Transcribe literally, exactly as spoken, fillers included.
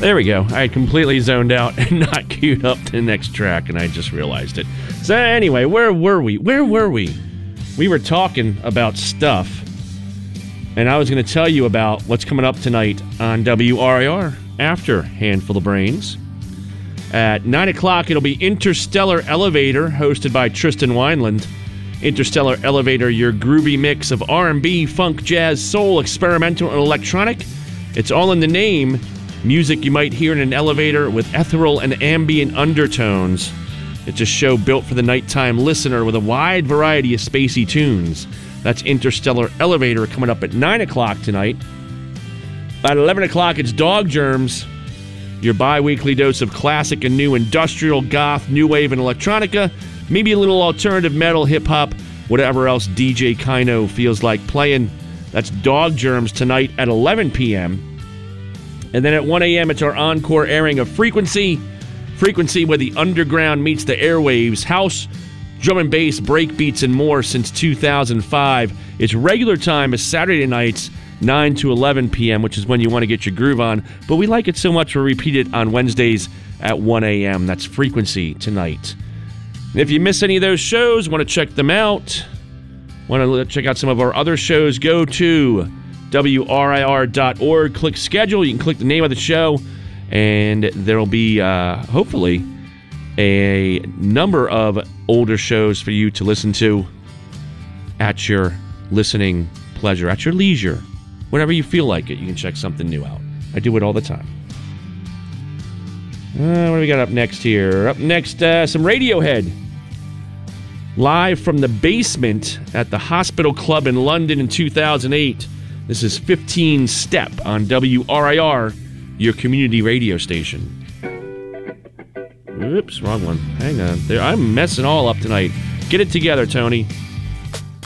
There we go. I had completely zoned out and not queued up the next track, and I just realized it. So anyway, where were we? Where were we? We were talking about stuff, and I was going to tell you about what's coming up tonight on W R I R after Handful of Brains. At nine o'clock, it'll be Interstellar Elevator, hosted by Tristan Wineland. Interstellar Elevator, your groovy mix of R and B, funk, jazz, soul, experimental, and electronic. It's all in the name. Music you might hear in an elevator with ethereal and ambient undertones. It's a show built for the nighttime listener with a wide variety of spacey tunes. That's Interstellar Elevator coming up at nine o'clock tonight. At eleven o'clock, it's Dog Germs, your bi-weekly dose of classic and new industrial, goth, new wave, and electronica. Maybe a little alternative metal, hip-hop, whatever else D J Kino feels like playing. That's Dog Germs tonight at eleven p.m. And then at one a.m., it's our encore airing of Frequency. Frequency, where the underground meets the airwaves. House, drum and bass, break beats, and more since two thousand five. Its regular time is Saturday nights, nine to eleven p.m., which is when you want to get your groove on. But we like it so much we'll repeat it on Wednesdays at one a.m. That's Frequency tonight. And if you miss any of those shows, want to check them out, want to check out some of our other shows, go to W R I R dot org, click schedule. You can click the name of the show, and there'll be, uh, hopefully, a number of older shows for you to listen to at your listening pleasure, at your leisure. Whenever you feel like it, you can check something new out. I do it all the time. Uh, what do we got up next here? Up next, uh, some Radiohead. Live from the basement at the Hospital Club in London in two thousand eight. This is fifteen Step on W R I R, your community radio station. Oops, wrong one. Hang on. There, I'm messing all up tonight. Get it together, Tony.